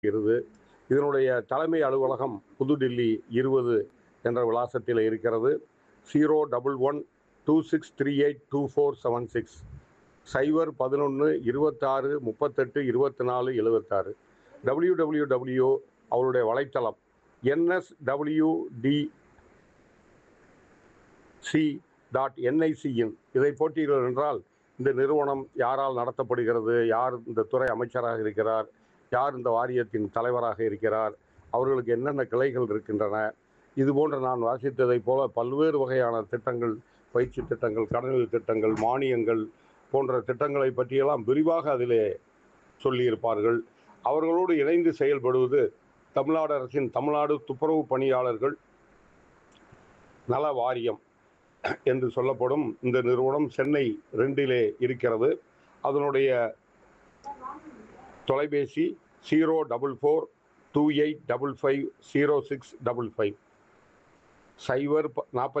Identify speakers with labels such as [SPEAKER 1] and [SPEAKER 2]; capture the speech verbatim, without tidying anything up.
[SPEAKER 1] இருக்கிறது. இதனுடைய தலைமை அலுவலகம் புதுடில்லி இருபது என்ற விலாசத்தில் இருக்கிறது. Zero double one two six three eight two four seven six சைபர் பதினொன்று இருபத்தாறு முப்பத்தெட்டு இருபத்தி நாலு எழுபத்தாறு. டபிள்யூ டபிள்யூ டபிள்யூ அவருடைய வலைத்தளம் என்எஸ்டபிள்யூடிசி டாட் என்ஐசியின். இதை போட்டீர்கள் என்றால் இந்த நிறுவனம் யாரால் நடத்தப்படுகிறது, யார் இந்த துறை அமைச்சராக இருக்கிறார், யார் இந்த வாரியத்தின் தலைவராக இருக்கிறார், அவர்களுக்கு என்னென்ன கிளைகள் இருக்கின்றன, இது போன்ற நான் வாசித்ததைப் போல பல்வேறு வகையான திட்டங்கள், பயிற்சி திட்டங்கள், கடனுதவி திட்டங்கள், மானியங்கள் போன்ற திட்டங்களை பற்றியெல்லாம் விரிவாக அதிலே சொல்லியிருப்பார்கள். அவர்களோடு இணைந்து செயல்படுவது தமிழ்நாடு அரசின் தமிழ்நாடு துப்புரவு பணியாளர்கள் நல வாரியம் என்று சொல்லப்படும் இந்த நிறுவனம் சென்னை ரெண்டிலே இருக்கிறது. அதனுடைய தொலைபேசி zero double four two eight double five zero six double five சைபர் நாற்பத்தி